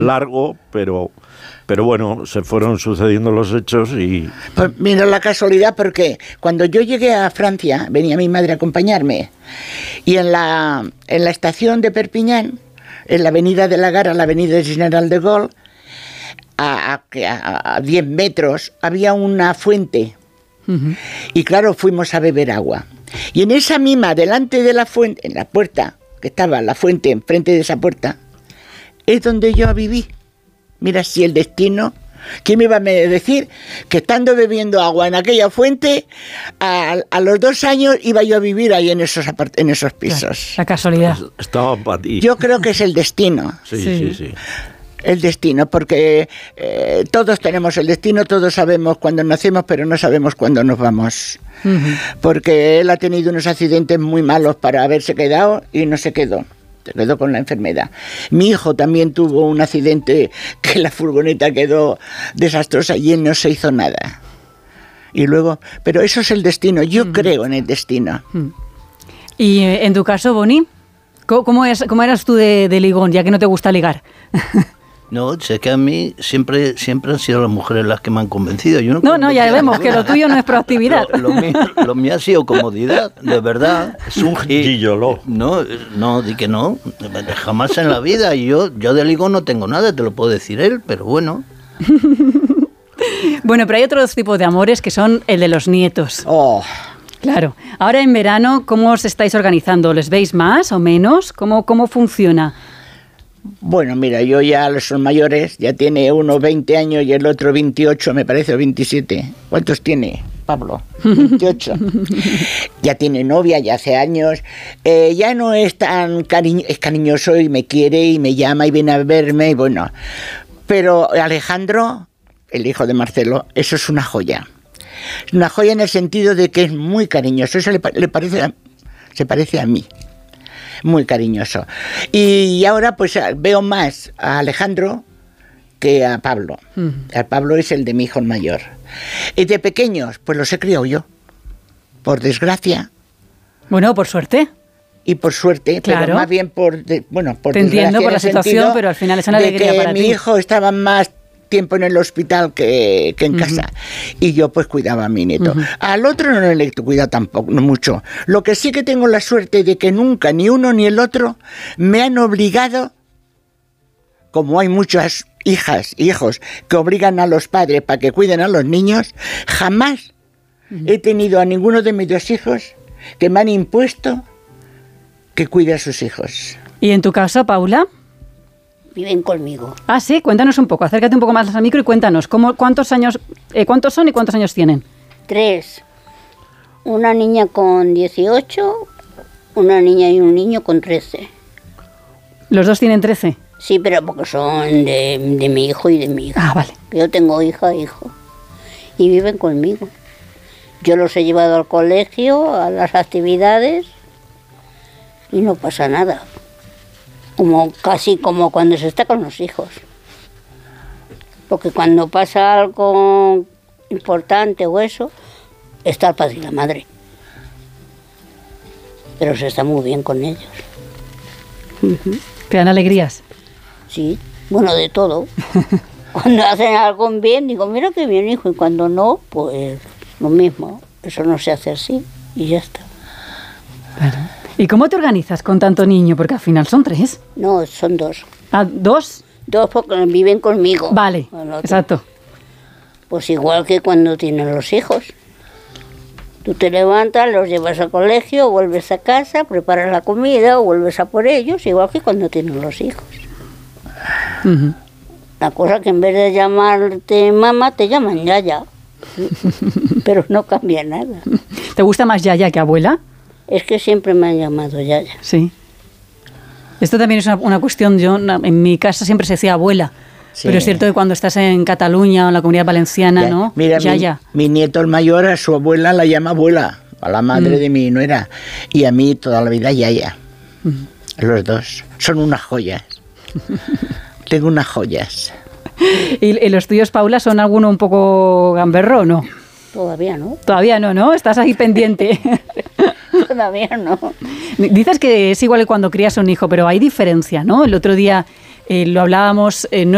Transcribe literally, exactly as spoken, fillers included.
largo, pero, pero bueno, se fueron sucediendo los hechos y... Pues mira la casualidad, porque cuando yo llegué a Francia, venía mi madre a acompañarme, y en la, en la estación de Perpiñán, en la avenida de la Gara, la avenida General de Gaulle, a, a, a diez metros, había una fuente. Uh-huh. Y claro, fuimos a beber agua. Y en esa misma, delante de la fuente, en la puerta, que estaba la fuente enfrente de esa puerta, es donde yo viví. Mira si el destino... ¿Quién me iba a decir que estando bebiendo agua en aquella fuente, a, a los dos años iba yo a vivir ahí en esos, apart- en esos pisos? La casualidad. Estaba para ti. Yo creo que es el destino. Sí, sí, sí. sí. El destino, porque eh, todos tenemos el destino, todos sabemos cuándo nacemos, pero no sabemos cuándo nos vamos. Uh-huh. Porque él ha tenido unos accidentes muy malos para haberse quedado y no se quedó. Se quedó con la enfermedad. Mi hijo también tuvo un accidente que la furgoneta quedó desastrosa y él no se hizo nada. Y luego, pero eso es el destino. Yo uh-huh. creo en el destino. Uh-huh. Y eh, en tu caso, Boni, ¿cómo, cómo, es, cómo eras tú de, de ligón, ya que no te gusta ligar? No, sé que a mí siempre siempre han sido las mujeres las que me han convencido. Yo no, no, no, ya vemos que lo tuyo no es proactividad. Lo, lo, mío, lo mío ha sido comodidad, de verdad. Es un gilloló. No, no, di que no, jamás en la vida. Y yo, yo de ligón no tengo nada, te lo puedo decir él, pero bueno. Bueno, pero hay otros tipos de amores que son el de los nietos. Oh. Claro. Ahora en verano, ¿cómo os estáis organizando? ¿Les veis más o menos? ¿Cómo, cómo funciona? Bueno, mira, yo ya son mayores, ya tiene uno veinte años y el otro veintiocho, me parece, o veintisiete. ¿Cuántos tiene, Pablo? veintiocho. Ya tiene novia, ya hace años. Eh, ya no es tan cariño, es cariñoso y me quiere y me llama y viene a verme y bueno. Pero Alejandro, el hijo de Marcelo, eso es una joya. Es una joya en el sentido de que es muy cariñoso. Eso le, le parece a, se parece a mí. Muy cariñoso. Y ahora pues veo más a Alejandro que a Pablo. Uh-huh. A Pablo es el de mi hijo mayor. Y de pequeños, pues los he criado yo. Por desgracia. Bueno, por suerte. Y por suerte, claro. Pero más bien por, de, bueno, por Te desgracia. Entiendo por la situación, pero al final es una alegría para ti. ti. Mi hijo estaba más tiempo en el hospital que, que en uh-huh. casa, y yo pues cuidaba a mi nieto. Uh-huh. Al otro no le he cuidado tampoco, no mucho. Lo que sí que tengo la suerte de que nunca ni uno ni el otro me han obligado, como hay muchas hijas, hijos, que obligan a los padres para que cuiden a los niños, jamás uh-huh. he tenido a ninguno de mis dos hijos que me han impuesto que cuide a sus hijos. ¿Y en tu caso, Paula? Viven conmigo. Ah, sí, cuéntanos un poco, acércate un poco más al micro y cuéntanos, ¿cómo, cuántos años, eh, cuántos son y cuántos años tienen? Tres. Una niña con dieciocho, una niña y un niño con trece. ¿Los dos tienen trece? Sí, pero porque son de, de mi hijo y de mi hija. Ah, vale. Yo tengo hija e hijo. Y viven conmigo. Yo los he llevado al colegio, a las actividades, y no pasa nada. Como casi como cuando se está con los hijos. Porque cuando pasa algo importante o eso, está el padre y la madre. Pero se está muy bien con ellos. Uh-huh. ¿Te dan alegrías? Sí, bueno, de todo. Cuando hacen algo bien, digo, mira qué bien, hijo. Y cuando no, pues lo mismo. Eso no se hace así y ya está. Claro. ¿Y cómo te organizas con tanto niño? Porque al final son tres. No, son dos. ¿Ah, dos? Dos porque viven conmigo. Vale, exacto. Pues igual que cuando tienen los hijos. Tú te levantas, los llevas al colegio, vuelves a casa, preparas la comida, o vuelves a por ellos, igual que cuando tienen los hijos. Uh-huh. La cosa que en vez de llamarte mamá, te llaman yaya. Pero no cambia nada. ¿Te gusta más yaya que abuela? Es que siempre me han llamado yaya. Sí. Esto también es una, una cuestión, yo en mi casa siempre se decía abuela, sí. Pero es cierto que cuando estás en Cataluña o en la Comunidad Valenciana, ya, ¿no? Mira, yaya. Mi, mi nieto el mayor, a su abuela la llama abuela, a la madre mm. de mi nuera, y a mí toda la vida yaya. Mm. Los dos. Son unas joyas. Tengo unas joyas. ¿Y, ¿Y los tuyos, Paula, son alguno un poco gamberro o no? Todavía no. Todavía no, ¿no? Estás ahí pendiente. Todavía no. Dices que es igual que cuando crías un hijo, pero hay diferencia, ¿no? El otro día eh, lo hablábamos, eh, no